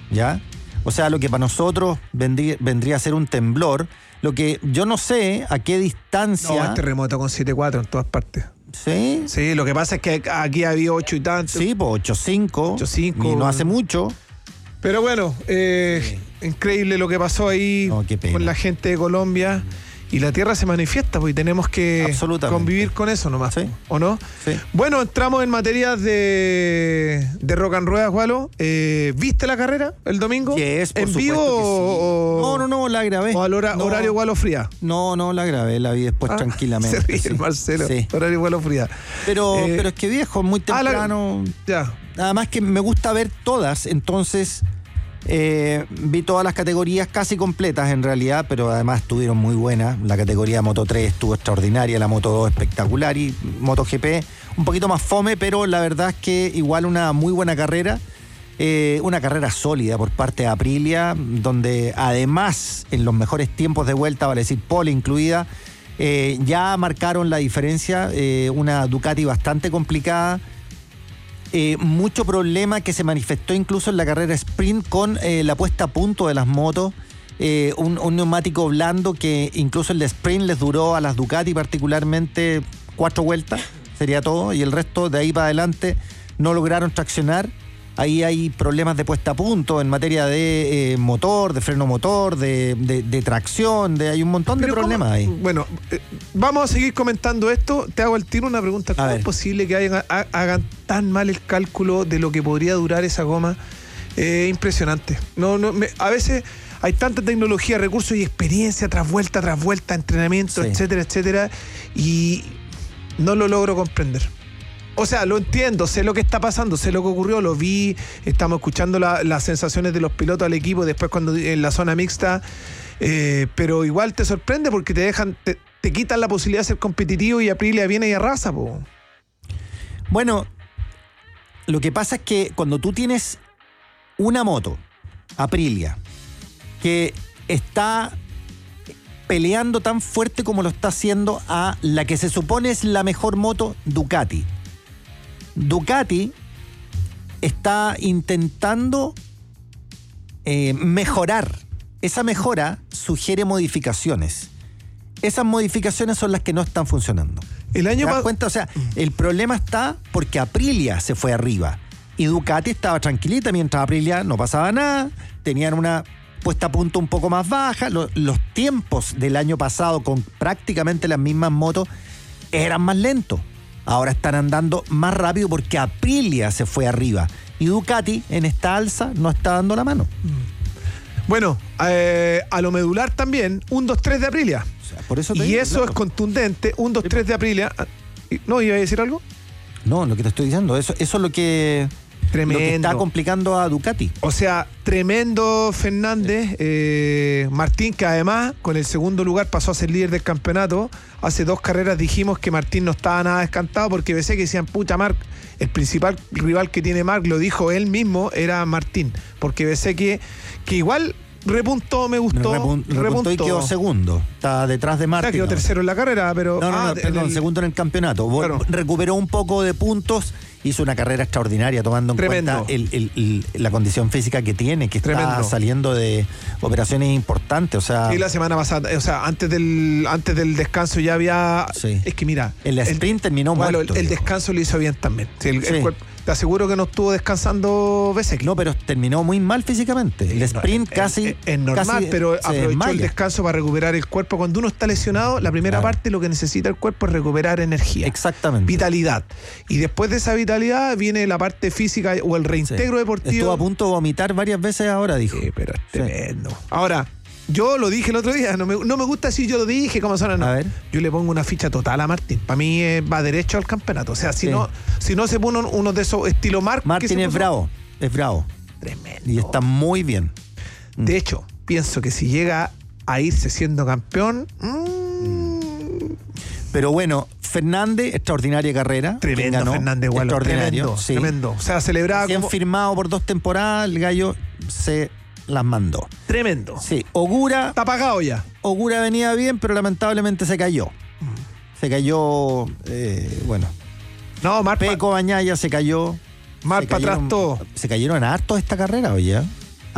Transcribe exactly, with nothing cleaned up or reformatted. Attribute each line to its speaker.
Speaker 1: ¿ya? O sea, lo que para nosotros vendría, vendría a ser un temblor. Lo que yo no sé a qué distancia...
Speaker 2: No, es terremoto con siete cuatro en todas partes.
Speaker 1: ¿Sí?
Speaker 2: Sí, lo que pasa es que aquí había ocho y tanto.
Speaker 1: Sí, pues ocho cinco.
Speaker 2: ocho cinco.
Speaker 1: Y no hace mucho.
Speaker 2: Pero bueno, eh, sí. increíble lo que pasó ahí
Speaker 1: no,
Speaker 2: con la gente de Colombia. Y la tierra se manifiesta, pues, y tenemos que convivir con eso nomás, ¿sí? ¿O no?
Speaker 1: Sí.
Speaker 2: Bueno, entramos en materia de, de rock and ruedas, Walo. Eh, ¿Viste la carrera el domingo?
Speaker 1: Yes, por
Speaker 2: ¿En vivo
Speaker 1: sí.
Speaker 2: o...?
Speaker 1: No, no, no, la grabé.
Speaker 2: ¿O al hora,
Speaker 1: no.
Speaker 2: horario Walo Fría?
Speaker 1: No, no, la grabé, la vi después ah, tranquilamente.
Speaker 2: Se ríe
Speaker 1: sí.
Speaker 2: el Marcelo,
Speaker 1: sí.
Speaker 2: horario Walo Fría.
Speaker 1: Pero,
Speaker 2: eh,
Speaker 1: pero es que viejo, muy temprano.
Speaker 2: Ah, la, ya.
Speaker 1: Además que me gusta ver todas, entonces... Eh, vi todas las categorías casi completas en realidad, pero además estuvieron muy buenas. La categoría Moto tres estuvo extraordinaria, la Moto dos espectacular y MotoGP un poquito más fome, pero la verdad es que igual una muy buena carrera, eh, una carrera sólida por parte de Aprilia, donde además en los mejores tiempos de vuelta, vale decir pole incluida, eh, ya marcaron la diferencia, eh, una Ducati bastante complicada. Eh, mucho problema que se manifestó incluso en la carrera sprint con eh, la puesta a punto de las motos, eh, un, un neumático blando que incluso el de sprint les duró a las Ducati particularmente cuatro vueltas, sería todo, y el resto de ahí para adelante no lograron traccionar. Ahí hay problemas de puesta a punto en materia de eh, motor, de freno motor, de, de, de tracción, de hay un montón de Pero problemas
Speaker 2: ¿cómo?
Speaker 1: ahí.
Speaker 2: Bueno, eh, vamos a seguir comentando esto. Te hago al tiro una pregunta. ¿Cómo es posible que hagan, ha, hagan tan mal el cálculo de lo que podría durar esa goma? Eh, impresionante. No, no, me, a veces hay tanta tecnología, recursos y experiencia tras vuelta, tras vuelta, entrenamiento, sí. etcétera, etcétera, y no lo logro comprender. O sea, lo entiendo, sé lo que está pasando, sé lo que ocurrió, lo vi, estamos escuchando la, las sensaciones de los pilotos al equipo después cuando en la zona mixta, eh, pero igual te sorprende porque te dejan, te, te quitan la posibilidad de ser competitivo y Aprilia viene y arrasa, po.
Speaker 1: Bueno, lo que pasa es que cuando tú tienes una moto, Aprilia, que está peleando tan fuerte como lo está haciendo a la que se supone es la mejor moto, Ducati. Ducati está intentando eh, mejorar. Esa mejora sugiere modificaciones. Esas modificaciones son las que no están funcionando.
Speaker 2: El año
Speaker 1: ¿Te das
Speaker 2: pa-
Speaker 1: cuenta? O sea, el problema está porque Aprilia se fue arriba y Ducati estaba tranquilita mientras Aprilia no pasaba nada, tenían una puesta a punto un poco más baja. Los, los tiempos del año pasado con prácticamente las mismas motos eran más lentos. Ahora están andando más rápido porque Aprilia se fue arriba. Y Ducati en esta alza no está dando la mano.
Speaker 2: Bueno, eh, a lo medular también, un dos tres de Aprilia.
Speaker 1: O sea, por eso te
Speaker 2: y
Speaker 1: digo,
Speaker 2: eso
Speaker 1: claro.
Speaker 2: es contundente, un dos tres de Aprilia. ¿No iba a decir algo?
Speaker 1: No, lo que te estoy diciendo, eso, eso es lo que...
Speaker 2: Tremendo.
Speaker 1: Lo que está complicando a Ducati.
Speaker 2: O sea, tremendo Fernández. Eh, Martín, que además con el segundo lugar pasó a ser líder del campeonato. Hace dos carreras dijimos que Martín no estaba nada descantado porque pensé que decían, pucha, Marc, el principal rival que tiene Marc, lo dijo él mismo, era Martín. Porque pensé que, que igual repuntó, me gustó.
Speaker 1: Repun, repuntó, repuntó y quedó segundo. Está detrás de Martín.
Speaker 2: O sea, quedó tercero en la carrera, pero...
Speaker 1: No, no,
Speaker 2: ah,
Speaker 1: no, perdón,
Speaker 2: el...
Speaker 1: segundo en el campeonato. Claro. Recuperó un poco de puntos. Hizo una carrera extraordinaria tomando en
Speaker 2: Tremendo.
Speaker 1: cuenta el, el, el, la condición física que tiene, que
Speaker 2: Tremendo.
Speaker 1: Está saliendo de operaciones importantes. O sea,
Speaker 2: y la semana pasada, o sea, antes del antes del descanso ya había...
Speaker 1: Sí.
Speaker 2: Es que mira...
Speaker 1: El sprint el, terminó
Speaker 2: bueno,
Speaker 1: muerto.
Speaker 2: El, el descanso lo hizo bien también. Sí, el,
Speaker 1: sí.
Speaker 2: el cuerpo, te aseguro que no estuvo descansando Bezzecchi.
Speaker 1: No, pero terminó muy mal físicamente. El sprint
Speaker 2: no,
Speaker 1: casi...
Speaker 2: Es, es normal,
Speaker 1: casi
Speaker 2: pero aprovechó
Speaker 1: desmaya.
Speaker 2: el descanso para recuperar el cuerpo. Cuando uno está lesionado, la primera
Speaker 1: claro.
Speaker 2: parte lo que necesita el cuerpo es recuperar energía.
Speaker 1: Exactamente.
Speaker 2: Vitalidad. Y después de esa vitalidad viene la parte física o el reintegro
Speaker 1: sí.
Speaker 2: deportivo.
Speaker 1: Estuvo a punto de vomitar varias veces ahora, dijo.
Speaker 2: Sí, pero es tremendo. Sí. Ahora, yo lo dije el otro día, no me, no me gusta si yo lo dije, como suena, no.
Speaker 1: A ver.
Speaker 2: Yo le pongo una ficha total a Martín. Para mí eh, va derecho al campeonato. O sea, si, sí. no, si no se pone uno de esos estilo Marc.
Speaker 1: Martín es bravo, es bravo.
Speaker 2: Tremendo.
Speaker 1: Y está muy bien.
Speaker 2: De hecho, pienso que si llega a irse siendo campeón... Mmm,
Speaker 1: pero bueno, Fernández, extraordinaria carrera.
Speaker 2: Tremendo,
Speaker 1: ganó,
Speaker 2: Fernández, igual.
Speaker 1: Extraordinario,
Speaker 2: tremendo,
Speaker 1: sí.
Speaker 2: tremendo. O sea, celebraba
Speaker 1: como... han firmado por dos temporadas, el gallo se las mandó.
Speaker 2: Tremendo.
Speaker 1: Sí, Ogura...
Speaker 2: Está pagado ya.
Speaker 1: Ogura venía bien, pero lamentablemente se cayó. Mm. Se cayó, eh, bueno...
Speaker 2: No, Marc...
Speaker 1: Peco Bañaya se cayó.
Speaker 2: Marc para atrás todo.
Speaker 1: Se cayeron hartos esta carrera, oye.